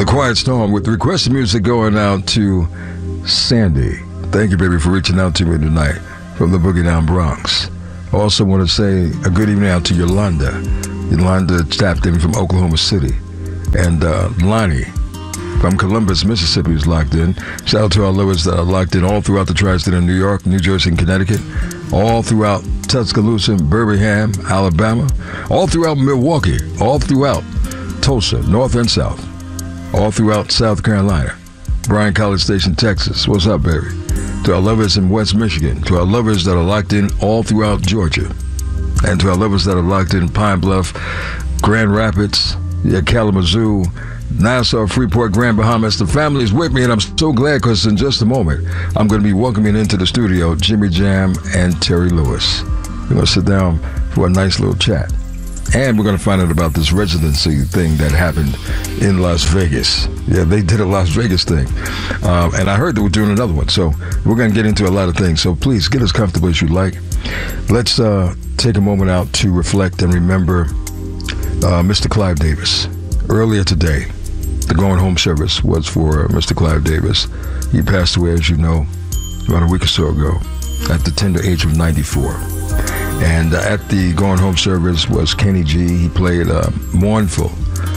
Quiet Storm with requested music going out to Sandy. Thank you, baby, for reaching out to me tonight from the Boogie Down Bronx. I also want to say a good evening out to Yolanda. Yolanda tapped in from Oklahoma City. And Lonnie from Columbus, Mississippi is locked in. Shout out to our lovers that are locked in all throughout the tri-state of New York, New Jersey, and Connecticut. All throughout Tuscaloosa, Birmingham, Alabama. All throughout Milwaukee. All throughout Tulsa, North and South. All throughout South Carolina. Bryan College Station, Texas. What's up, baby? To our lovers in West Michigan. To our lovers that are locked in all throughout Georgia. And to our lovers that are locked in Pine Bluff, Grand Rapids, Kalamazoo, Nassau, Freeport, Grand Bahamas. The family is with me, and I'm so glad because in just a moment, I'm going to be welcoming into the studio Jimmy Jam and Terry Lewis. We're going to sit down for a nice little chat. And we're going to find out about this residency thing that happened in Las Vegas. Yeah, they did a Las Vegas thing. And I heard they were doing another one. So we're going to get into a lot of things. So please get as comfortable as you like. Let's take a moment out to reflect and remember Mr. Clive Davis. Earlier today, the going home service was for Mr. Clive Davis. He passed away, as you know, about a week or so ago at the tender age of 94. And at the going home service was Kenny G. He played a mournful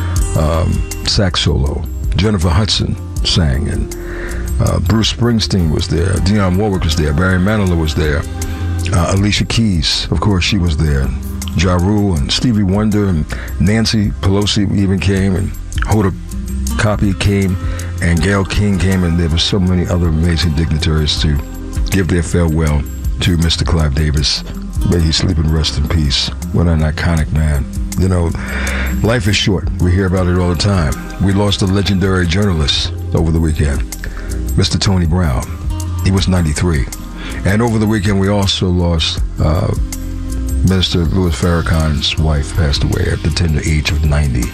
sax solo. Jennifer Hudson sang, and Bruce Springsteen was there. Dionne Warwick was there. Barry Manilow was there. Alicia Keys, of course, she was there. Ja Rule and Stevie Wonder and Nancy Pelosi even came, and Hoda Kotb came, and Gayle King came, and there were so many other amazing dignitaries to give their farewell to Mr. Clive Davis. May he sleep and rest in peace. What an iconic man. You know, life is short. We hear about it all the time. We lost a legendary journalist over the weekend, Mr. Tony Brown. He was 93. And over the weekend, we also lost Minister Louis Farrakhan's wife, passed away at the tender age of 90.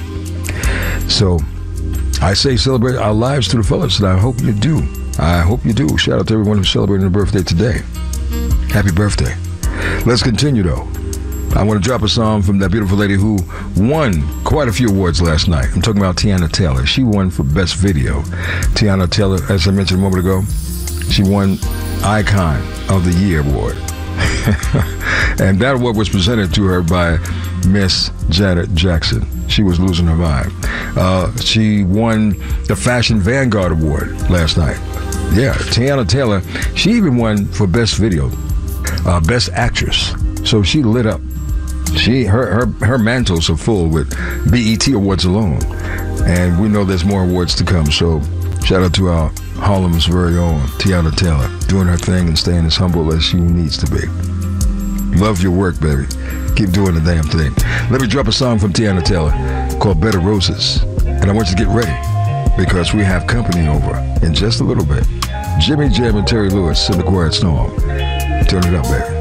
So I say celebrate our lives to the fullest, and I hope you do. I hope you do. Shout out to everyone who's celebrating their birthday today. Happy birthday. Let's continue, though. I want to drop a song from that beautiful lady who won quite a few awards last night. I'm talking about Teyana Taylor. She won for Best Video. Teyana Taylor, as I mentioned a moment ago, she won Icon of the Year award. And that award was presented to her by Miss Janet Jackson. She was losing her mind. She won the Fashion Vanguard Award last night. Yeah, Teyana Taylor, she even won for Best Video, Best Actress. So she lit up. Her mantles are full with BET awards alone. And we know there's more awards to come. So shout out to our Harlem's very own Teyana Taylor, doing her thing and staying as humble as she needs to be. Love your work, baby. Keep doing the damn thing. Let me drop a song from Teyana Taylor called Bed of Roses. And I want you to get ready because we have company over in just a little bit. Jimmy Jam and Terry Lewis in the Quiet Storm. Turn it up, baby.